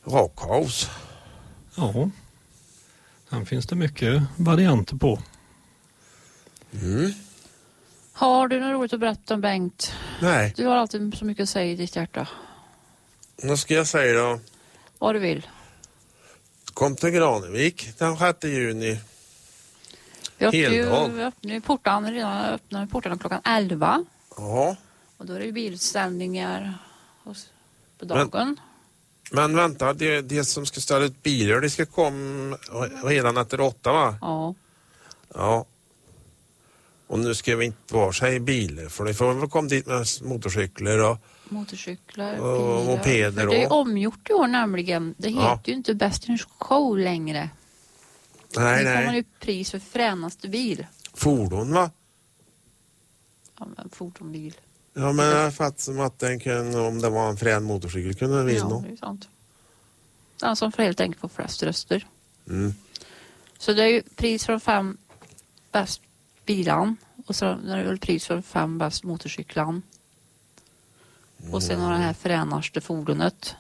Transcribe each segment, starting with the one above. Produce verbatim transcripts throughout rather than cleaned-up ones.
Rakhaus. Ja. Sen finns det mycket varianter på. Mm. Har du något roligt att berätta om, Bengt? Nej. Du har alltid så mycket att säga i ditt hjärta. Vad ska jag säga då? Vad du vill. Kom till Granevik den sjätte juni. Vi öppnar ju, Heldag. vi öppnar ju portarna redan öppnar portarna klockan elva. Ja. Och då är det ju bilställningar på dagen. Men, men vänta, det, det som ska ställa ut bilar, det ska komma redan efter åtta, va? Ja. Ja. Och nu ska vi inte vara sig i bilar, för det får väl komma dit med motorcyklar och Motorcyklar, och bilar. mopeder. För det är och... omgjort i år nämligen. Det heter Ja. ju inte Best in Show längre. Nej, nu får man nej. ju pris för fränaste bil. Fordon, va? Ja, men fordonbil. Ja, men jag fattar som att den kunde, om det var en frän motorcykel kunde den vinna. Ja, det är sant. Den som får helt enkelt få flest röster. Mm. Så det är ju pris för fem bäst bilan. Och så är det väl pris för fem bäst motorcyklan. Och sen har det här fränaste fordonet.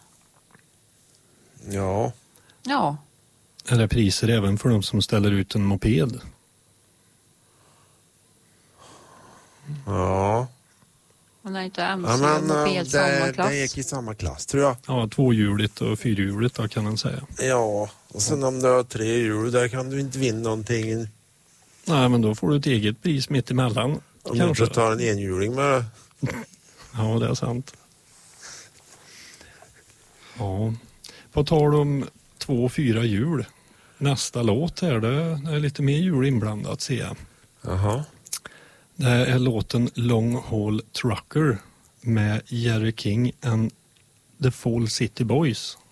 Ja. Ja. Är det priser även för de som ställer ut en moped? Ja. Men det är inte M C Ja, men och moped det, samma klass. det gick i samma klass, tror jag. Ja, tvåhjuligt och fyrhjuligt då, kan man säga. Ja, och sen om du har tre hjul, där kan du inte vinna någonting. Nej, men då får du ett eget pris mitt emellan. Om kanske. du inte tar en enhjuling med det. Ja, det är sant. Ja. På tal om två och fyra hjul. Nästa låt här, det är lite mer hjul inblandat, ser jag. Jaha. Det är låten Long Haul Trucker med Jerry King and the Fall City Boys.